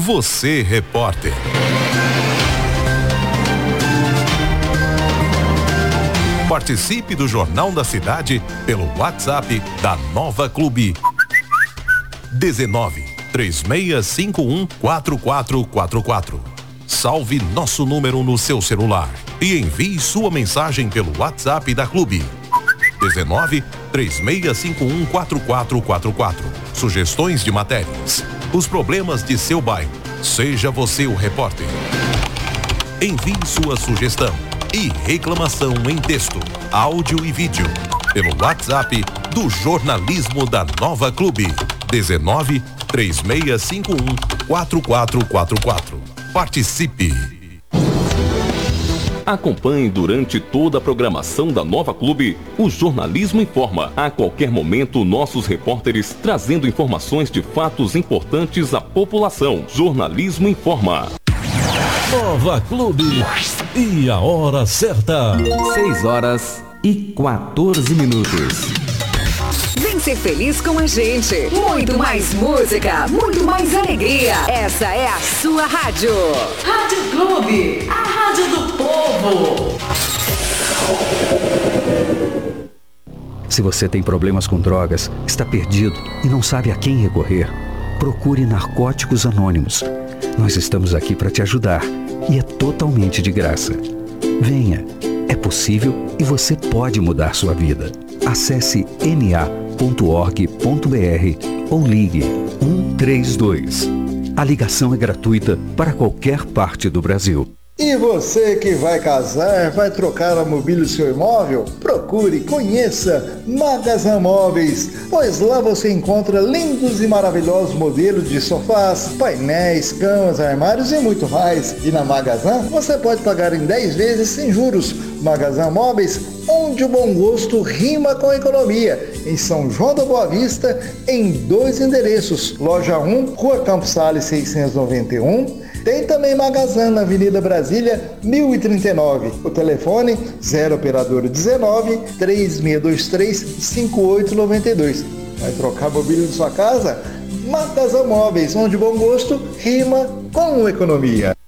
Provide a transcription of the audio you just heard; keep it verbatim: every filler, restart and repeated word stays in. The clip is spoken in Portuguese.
Você, repórter. Participe do Jornal da Cidade pelo WhatsApp da Nova Clube. dezenove, três seis cinco um, quatro quatro quatro quatro. Salve nosso número no seu celular e envie sua mensagem pelo WhatsApp da Clube. dezenove, três seis cinco um, quatro quatro quatro quatro. Sugestões de matérias. Os problemas de seu bairro. Seja você o repórter. Envie sua sugestão e reclamação em texto, áudio e vídeo pelo WhatsApp do jornalismo da Nova Clube. dezenove, três seis cinco um, quatro quatro quatro quatro. Participe! Acompanhe durante toda a programação da Nova Clube o Jornalismo Informa. A qualquer momento, nossos repórteres trazendo informações de fatos importantes à população. Jornalismo Informa. Nova Clube. E a hora certa. seis horas e quatorze minutos. Vem ser feliz com a gente. Muito mais música, muito mais alegria. Essa é a sua rádio. Rádio Clube, a rádio do povo. Se você tem problemas com drogas, está perdido e não sabe a quem recorrer, procure Narcóticos Anônimos. Nós estamos aqui para te ajudar e é totalmente de graça. Venha, é possível e você pode mudar sua vida. Acesse n a ponto org ponto b r ou ligue um três dois. A ligação é gratuita para qualquer parte do Brasil. E você que vai casar, vai trocar a mobília do seu imóvel? Procure, conheça Magazan Móveis, pois lá você encontra lindos e maravilhosos modelos de sofás, painéis, camas, armários e muito mais. E na Magazan você pode pagar em dez vezes sem juros. Magazan Móveis, onde o bom gosto rima com a economia. Em São João da Boa Vista, em dois endereços. Loja um, Rua Campos Sales seiscentos e noventa e um. Tem também Magazan na Avenida Brasília, mil e trinta e nove. O telefone zero operadora dezenove, três seis dois três, cinco oito nove dois. Vai trocar a mobília de sua casa? Magazan Móveis, onde bom gosto rima com economia.